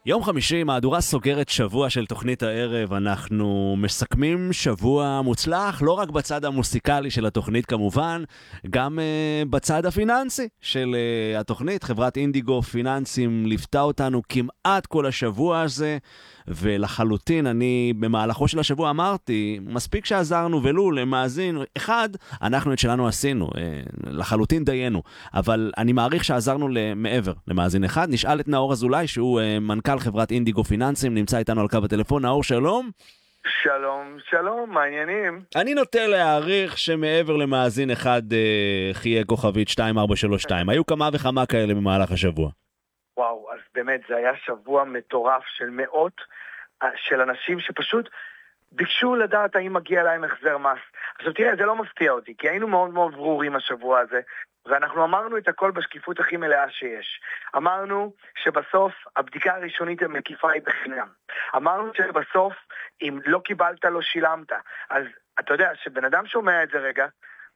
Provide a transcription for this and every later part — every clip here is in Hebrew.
יום חמישי, מהדורה סוגרת שבוע של תוכנית הערב. אנחנו מסכמים שבוע מוצלח, לא רק בצד המוסיקלי של התוכנית כמובן, גם בצד הפיננסי של התוכנית. חברת אינדיגו פיננסים ליוותה אותנו כמעט כל השבוע הזה, ולחלוטין אני במהלכו של השבוע אמרתי, מספיק שעזרנו ולו למאזין אחד, אנחנו את שלנו עשינו, לחלוטין דיינו, אבל אני מעריך שעזרנו מעבר למאזין אחד. נשאל את נאור אזולאי, שהוא מנכ"ל חברת אינדיגו פיננסים, נמצא איתנו על קו הטלפון. נאור, שלום. שלום, שלום, מה העניינים? אני נוטה להעריך שמעבר למאזין אחד חיה כוכבית 2432. היו כמה וכמה כאלה במהלך השבוע. וואו, אז באמת זה היה שבוע מטורף של מאות של אנשים שפשוט ביקשו לדעת האם מגיע להם החזר מס. עכשיו תראה, זה לא מפתיע אותי, כי היינו מאוד מאוד ברורים השבוע הזה, ואנחנו אמרנו את הכל בשקיפות הכי מלאה שיש. אמרנו שבסוף הבדיקה הראשונית המקיפה היא בחינם. אמרנו שבסוף אם לא קיבלת לא שילמת. אז אתה יודע שבן אדם שומע את זה רגע,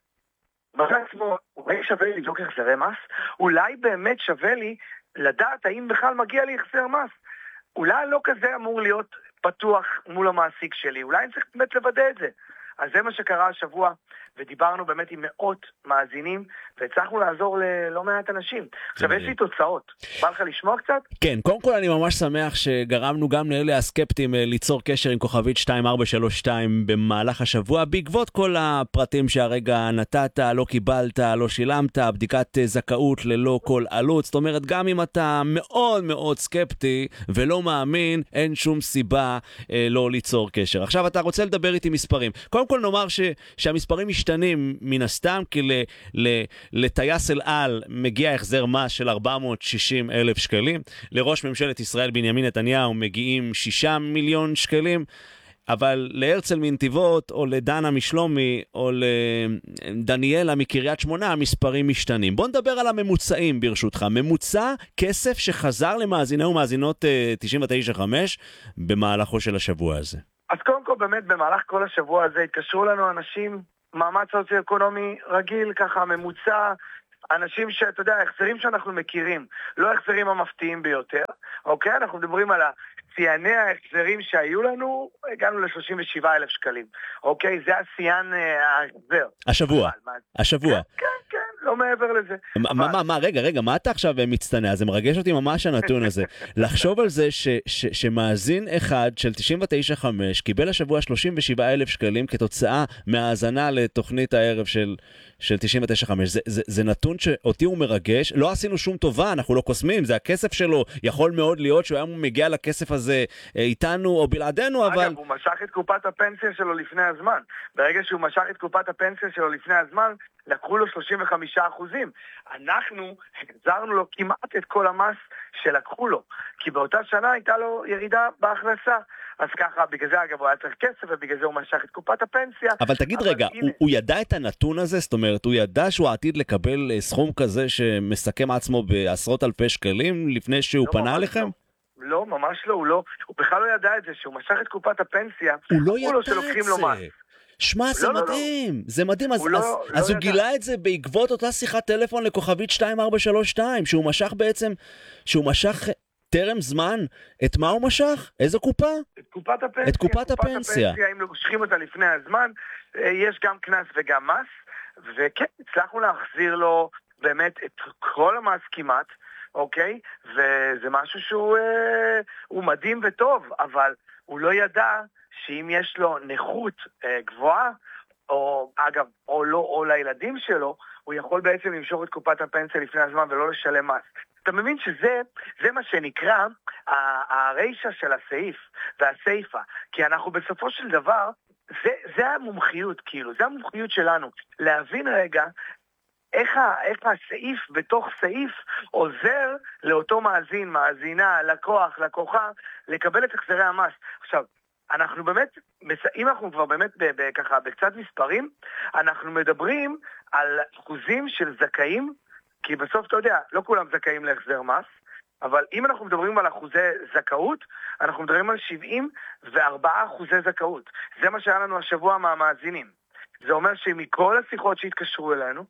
בעצמו, אולי שווה לי לבדוק החזרי מס? אולי באמת שווה לי לדעת האם בכלל מגיע לי החזר מס? אולי לא כזה אמור להיות פתוח מול המעסיק שלי, אולי אני צריך באמת לוודא את זה. אז זה מה שקרה השבוע, ודיברנו באמת עם מאות מאזינים, והצלחנו לעזור ללא מעט אנשים. עכשיו יש לי תוצאות, בא לך לשמוע קצת? כן, קודם כל אני ממש שמח שגרמנו גם לאלה הסקפטים ליצור קשר עם כוכבית 2432 במהלך השבוע, בעקבות כל הפרטים שהרגע נתת, לא קיבלת, לא שילמת, בדיקת זכאות ללא כל עלות. זאת אומרת, גם אם אתה מאוד מאוד סקפטי ולא מאמין, אין שום סיבה לא ליצור קשר. עכשיו אתה רוצה לדבר איתי מספרים. קודם כל נאמר שהמספרים משתנים מן הסתם, כי לטייס אל על מגיע החזר מס של 460,000 שקלים, לראש ממשלת ישראל בנימין נתניהו מגיעים 6 מיליון שקלים, אבל להרצל מנתיבות או לדנה משלומי או לדניאלה מקריית שמונה המספרים משתנים. בוא נדבר על הממוצעים ברשותך. ממוצע כסף שחזר למאזיני ומאזינות 99.5 במהלכו של השבוע הזה. אז קודם כל באמת במהלך כל השבוע הזה התקשרו לנו אנשים מעמד סוציו-אקונומי רגיל, ככה ממוצע, אנשים שאתה יודע, החזרים שאנחנו מכירים, לא החזרים המפתיעים ביותר, אוקיי? אנחנו מדברים על צייני ההחזרים שהיו לנו, הגענו ל-37,000 שקלים, אוקיי? זה הציין ההחזר. השבוע. כן, לא מעבר לזה. רגע, מה אתה עכשיו מצטנע? זה מרגש אותי ממש הנתון הזה. לחשוב על זה שמאזין אחד של 99.5 קיבל השבוע 37,000 שקלים כתוצאה מהאזנה לתוכנית הערב של 99.5. זה נתון שאותי הוא מרגש. לא עשינו שום טובה, אנחנו לא קוסמים, זה הכסף שלו. יכול מאוד להיות שהוא היה מגיע לכסף הזה איתנו או בלעדינו, אבל... אגב, הוא משך את קופת הפנסיה שלו לפני הזמן. ברגע שהוא משך את קופת הפנסיה שלו לפני הזמן, לקחו לו 35%. אנחנו החזרנו לו כמעט את כל המס שלקחו לו, כי באותה שנה הייתה לו ירידה בהכנסה. אז ככה, בגלל זה אגב הוא היה צריך כסף, ובגלל זה הוא משך את קופת הפנסיה. אבל תגיד רגע, הוא ידע את הנתון הזה? זאת אומרת, הוא ידע שהוא עתיד לקבל סכום כזה שמסכם עצמו בעשרות אלפי שקלים לפני שהוא פנה אליכם? לא, ממש לא, הוא בכלל לא ידע את זה, שהוא משך את קופת הפנסיה, הוא לא ידע את זה. שמע, זה מדהים, זה מדהים, אז הוא גילה את זה בעקבות אותה שיחת טלפון לכוכבית 2432, שהוא משך טרם זמן. את מה הוא משך? איזו קופה? את קופת הפנסיה. את קופת הפנסיה. אם לא מושכים אותה לפני הזמן, יש גם כנס וגם מס, וכן, הצלחנו להחזיר לו באמת את כל המס כמעט, אוקיי? וזה משהו שהוא מדהים וטוב, אבל הוא לא ידע שאם יש לו נכות גבוהה, או אגב, או לילדים שלו, הוא יכול בעצם למשוך את קופת הפנסיה לפני הזמן ולא לשלם מס. אתה מבין שזה מה שנקרא הריישה של הסעיף והסעיפה, כי אנחנו בסופו של דבר, זה המומחיות, כאילו, זה המומחיות שלנו, להבין רגע איך הסעיף בתוך סעיף עוזר לאותו מאזין, מאזינה, לקוחה, לקבל את החזרי המס. עכשיו, אנחנו באמת, אם אנחנו כבר באמת ככה בקצת מספרים, אנחנו מדברים על אחוזים של זכאים, כי בסוף אתה יודע, לא כולם זכאים להחזר מס, אבל אם אנחנו מדברים על אחוזי זכאות, אנחנו מדברים על 74% זכאות. זה מה שהיה לנו השבוע מהמאזינים. זה אומר שמכל השיחות שהתקשרו אלינו,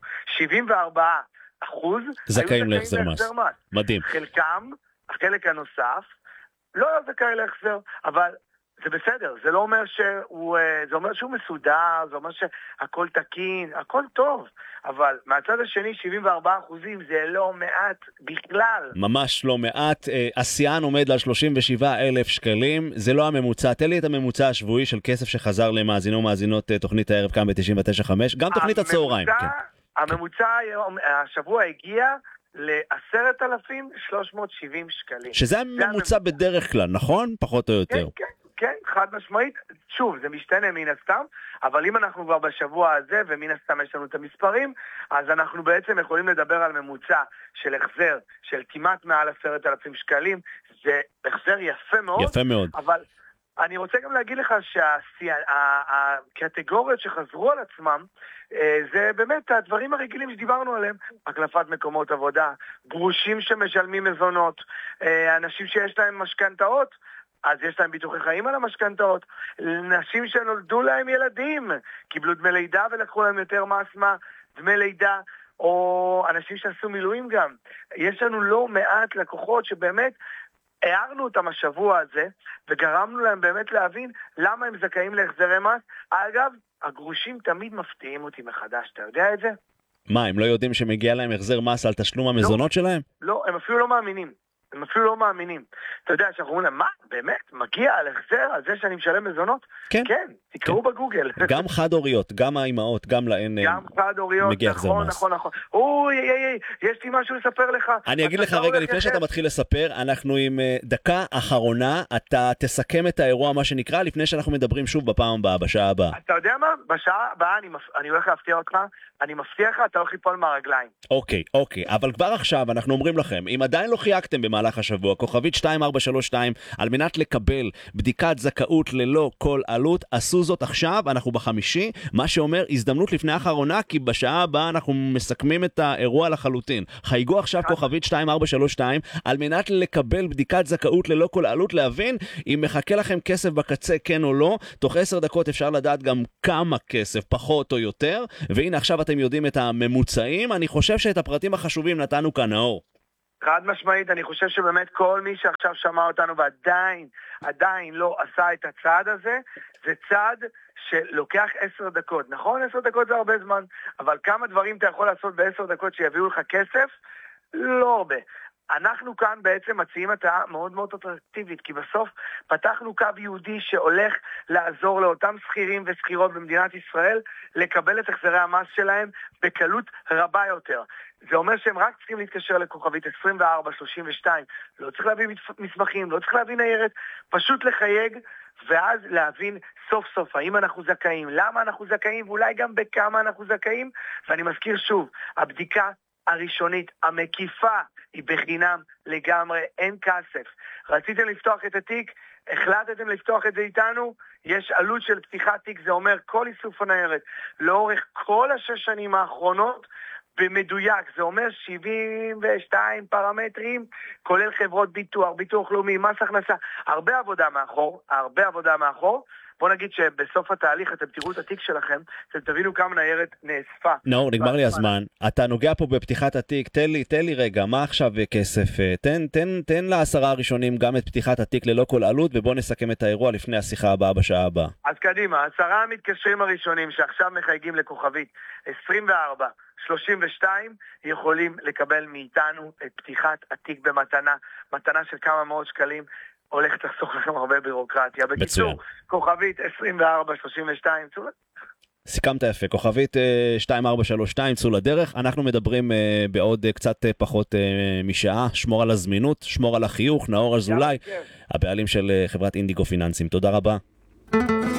74% זכאים להחזר מס. מדהים. חלקם, החלק הנוסף, לא זכאי להחזר, אבל זה בסדר, זה לא אומר זה אומר שהוא מסודר, זה אומר שהכל תקין, הכל טוב, אבל מהצד השני 74% זה לא מעט בכלל. ממש לא מעט. השיאן עומד על 37,000 שקלים, זה לא הממוצע. תן לי את הממוצע השבועי של כסף שחזר למאזינו ומאזינות תוכנית הערב כאן ב-99.5, גם תוכנית הצהריים. הממוצע השבוע הגיע ל10,370 שקלים. שזה הממוצע בדרך כלל, נכון? פחות או יותר. כן, כן, חד משמעית. שוב, זה משתנה מן הסתם, אבל אם אנחנו כבר בשבוע הזה, ומן הסתם יש לנו את המספרים, אז אנחנו בעצם יכולים לדבר על ממוצע של החזר של כמעט מעל 10,000 שקלים. זה החזר יפה מאוד. יפה מאוד. אבל אני רוצה גם להגיד לך שהקטגוריות שחזרו על עצמם, זה באמת הדברים הרגילים שדיברנו עליהם, הקלפת מקומות עבודה, גרושים שמשלמים מזונות, אנשים שיש להם משכנתאות, אז יש להם ביטוחי חיים על המשכנתאות, נשים שנולדו להם ילדים, קיבלו דמי לידה ולקחו להם יותר מס דמי לידה, או אנשים שעשו מילואים גם. יש לנו לא מעט לקוחות שבאמת הערנו אותם השבוע הזה, וגרמנו להם באמת להבין למה הם זכאים להחזרי מס. אגב, הגרושים תמיד מפתיעים אותי מחדש, אתה יודע את זה? מה, הם לא יודעים שמגיע להם החזר מס על תשלום המזונות שלהם? לא, הם אפילו לא מאמינים. הם אפילו לא מאמינים. אתה יודע, שאנחנו אומרים להם, מה, באמת? מגיע על החזר על זה שאני משלם מזונות? כן. כן, תקראו בגוגל. גם חד-הוריות, גם האימהות, גם להן מגיע החזר מס. נכון. יש לי משהו לספר לך. אני אגיד לך רגע, לפני שאתה מתחיל לספר, אנחנו עם דקה אחרונה, אתה תסכם את האירוע, מה שנקרא, לפני שאנחנו מדברים שוב בפעם הבאה, בשעה הבאה. אתה יודע מה? בשעה הבאה אני הולך להפתיע אותך, אני מבטיח לך, אתה הולך ליפול מהרגליים. אוקיי, אבל כבר עכשיו אנחנו אומרים לכם, אם עדיין לא חייגתם במהלך השבוע, כוכבית 2432, על מנת לקבל בדיקת זכאות ללא כל עלות, עשו זאת עכשיו, אנחנו בחמישי, מה שאומר הזדמנות לפני האחרונה, כי בשעה הבאה אנחנו מסכמים את האירוע לחלוטין. חייגו עכשיו כוכבית 2432, על מנת לקבל בדיקת זכאות ללא כל עלות, להבין אם מחכה לכם כסף בקצה, כן או לא. תוך 10 דקות אפשר לדעת גם כמה כסף, פחות או יותר, והנה עכשיו אתם יודעים את הממוצעים. אני חושב שאת הפרטים החשובים נתנו כאן, נאור. חד משמעית, אני חושב שבאמת כל מי שעכשיו שמע אותנו ועדיין לא עשה את הצעד הזה, זה צעד שלוקח 10 דקות. נכון, 10 דקות זה הרבה זמן, אבל כמה דברים אתה יכול לעשות ב10 דקות שיביאו לך כסף? לא הרבה. אנחנו כאן בעצם מציעים הצעה מאוד מאוד אטרקטיבית, כי בסוף פתחנו קו יהודי שהולך לעזור לאותם שכירים ושכירות במדינת ישראל לקבל את החזרי המס שלהם בקלות רבה יותר. זה אומר שהם רק צריכים להתקשר לכוכבית 2432, לא צריך להביא מסמכים, לא צריך להביא ניירת, פשוט לחייג ואז להבין סוף סוף האם אנחנו זכאים, למה אנחנו זכאים ואולי גם בכמה אנחנו זכאים. ואני מזכיר שוב, הבדיקה הראשונית המקיפה היא בחינם לגמרי, אין כסף. רציתם לפתוח את התיק, החלטתם לפתוח את זה איתנו, יש עלות של פתיחת תיק, זה אומר כל איסוף הניירת לאורך כל 6 שנים האחרונות במדויק, זה אומר 72 פרמטרים, כולל חברות ביטוח לאומי, מס הכנסה, הרבה עבודה מאחור. בוא נגיד שבסוף התהליך אתם תראו את התיק שלכם, אתם תבינו כמה ניירת נאספה. נגמר לי הזמן. אתה נוגע פה בפתיחת התיק, תן לי רגע, מה עכשיו כסף? תן ל10 הראשונים גם את פתיחת התיק ללא כל עלות, ובוא נסכם את האירוע לפני השיחה הבאה בשעה הבאה. אז קדימה, 10 המתקשרים הראשונים שעכשיו מחייגים לכוכבית 2432 יכולים לקבל מאיתנו את פתיחת התיק במתנה, מתנה של כמה מאות שקלים, הולכת לחסוך לכם הרבה בירוקרטיה. בקיצור, כוכבית 2432, סיכמת יפה, כוכבית 2432, צאו לדרך. אנחנו מדברים בעוד קצת פחות משעה. שמור על הזמינות, שמור על החיוך. נאור אזולאי, הבעלים של חברת אינדיגו פיננסים. תודה רבה.